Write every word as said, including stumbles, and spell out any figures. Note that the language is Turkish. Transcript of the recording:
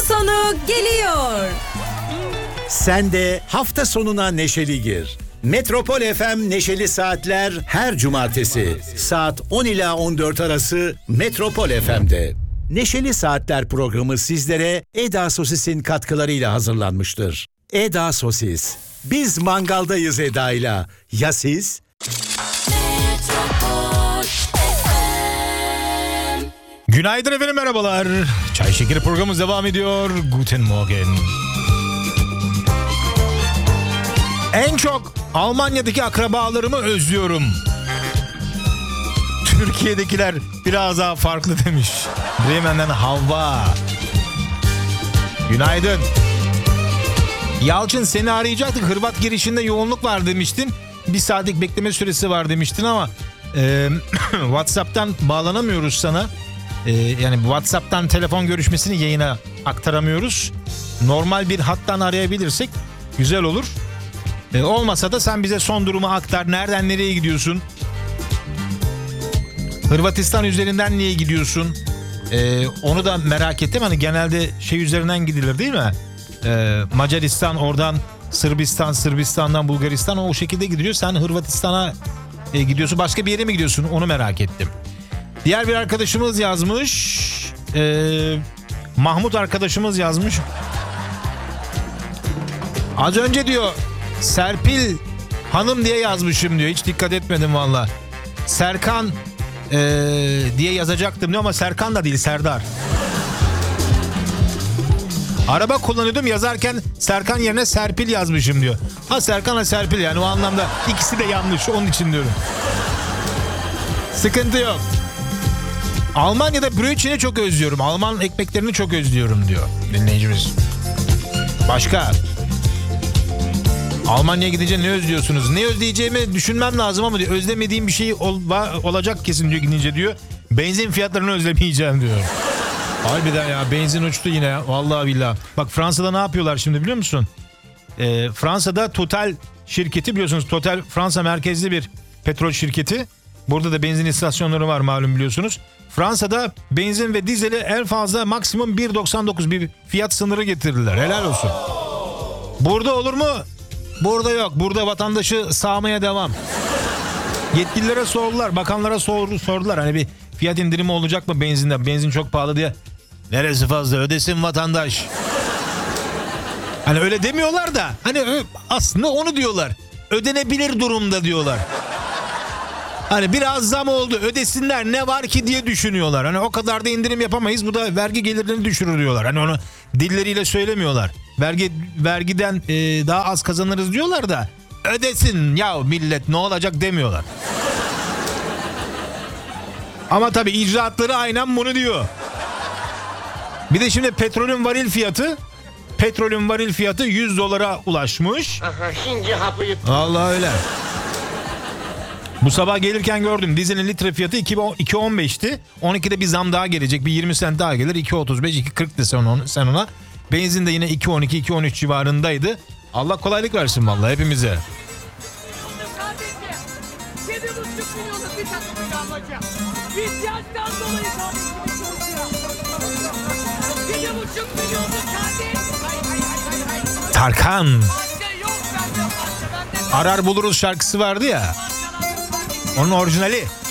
sonu geliyor. Sen de hafta sonuna neşeli gir. Metropol F M Neşeli Saatler her cumartesi saat on ila on dört arası Metropol F M'de. Neşeli Saatler programı sizlere Eda Sosis'in katkılarıyla hazırlanmıştır. Eda Sosis. Biz mangaldayız Eda'yla. Ya siz? Günaydın efendim, merhabalar. Çay Şekeri programımız devam ediyor. Guten Morgen. En çok Almanya'daki akrabalarımı özlüyorum. Türkiye'dekiler biraz daha farklı demiş. Bremen'den Havva. Günaydın. Yalçın, seni arayacaktık. Hırvat girişinde yoğunluk var demiştin. Bir saatlik bekleme süresi var demiştin ama e, WhatsApp'tan bağlanamıyoruz sana. E, yani WhatsApp'tan telefon görüşmesini yayına aktaramıyoruz. Normal bir hattan arayabilirsek güzel olur. E, olmasa da sen bize son durumu aktar. Nereden nereye gidiyorsun? Hırvatistan üzerinden niye gidiyorsun? E, onu da merak ettim. Hani genelde şey üzerinden gidilir değil mi? E, Macaristan, oradan Sırbistan, Sırbistan'dan Bulgaristan, o şekilde gidiyor. Sen Hırvatistan'a e, gidiyorsun. Başka bir yere mi gidiyorsun? Onu merak ettim. Diğer bir arkadaşımız yazmış. E, Mahmut arkadaşımız yazmış. Az önce diyor Serpil Hanım diye yazmışım diyor. Hiç dikkat etmedim valla. Serkan ee, diye yazacaktım diyor ama Serkan da değil, Serdar. Araba kullanıyordum, yazarken Serkan yerine Serpil yazmışım diyor. Ha Serkan ha Serpil, yani o anlamda ikisi de yanlış, onun için diyorum. Sıkıntı yok. Almanya'da brötçini çok özlüyorum. Alman ekmeklerini çok özlüyorum diyor dinleyicimiz. Başka? Almanya'ya gidince ne özlüyorsunuz? Ne özleyeceğimi düşünmem lazım ama diyor, özlemediğim bir şey ol, olacak kesin diyor gidince diyor. Benzin fiyatlarını özlemeyeceğim diyor. Harbiden ya, benzin uçtu yine ya. Vallahi billahi. Bak Fransa'da ne yapıyorlar şimdi biliyor musun? Ee, Fransa'da Total şirketi, biliyorsunuz Total Fransa merkezli bir petrol şirketi. Burada da benzin istasyonları var malum, biliyorsunuz. Fransa'da benzin ve dizeli en fazla maksimum bir doksan dokuz bir fiyat sınırı getirdiler. Helal olsun. Burada olur mu? Burada yok. Burada vatandaşı sağmaya devam. Yetkililere sordular, bakanlara sor, sordular. Hani bir fiyat indirimi olacak mı benzinde? Benzin çok pahalı diye. Neresi fazla? Ödesin vatandaş. Hani öyle demiyorlar da. Hani aslında onu diyorlar. Ödenebilir durumda diyorlar. Hani biraz zam oldu, ödesinler, ne var ki diye düşünüyorlar. Hani o kadar da indirim yapamayız, bu da vergi gelirlerini düşürür diyorlar. Hani onu dilleriyle söylemiyorlar. Vergi vergiden e, daha az kazanırız diyorlar da ödesin ya millet, ne olacak demiyorlar. Ama tabii icraatları aynen bunu diyor. Bir de şimdi petrolün varil fiyatı petrolün varil fiyatı yüz dolara ulaşmış. Vallahi öyle. Bu sabah gelirken gördüm, dizelin litre fiyatı iki on beşti. on ikide bir zam daha gelecek, bir yirmi sent daha gelir, iki otuz beş iki kırk de sen ona. Benzin de yine iki on iki iki on üç civarındaydı. Allah kolaylık versin vallahi hepimize. Tarkan. Arar buluruz şarkısı vardı ya. Onun orijinali.